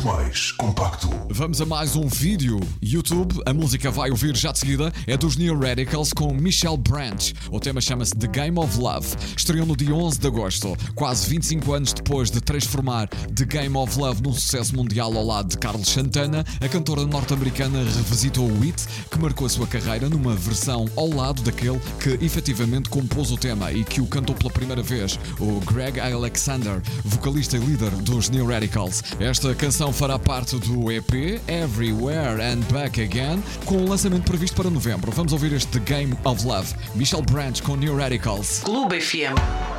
mais compacto. Vamos a mais um vídeo YouTube. A música vai ouvir já de seguida. É dos New Radicals com Michelle Branch. O tema chama-se The Game of Love. Estreou no dia 11 de agosto, quase 25 anos depois de transformar The Game of Love num sucesso mundial ao lado de Carlos Santana. A cantora norte-americana revisitou o hit, que marcou a sua carreira numa versão ao lado daquele que efetivamente compôs o tema e que o cantou pela primeira vez, o Greg Alexander, vocalista e líder dos New Radicals. Esta canção fará parte do EP Everywhere and Back Again, com o lançamento previsto para novembro. Vamos ouvir este The Game of Love. Michelle Branch com New Radicals. Clube FM.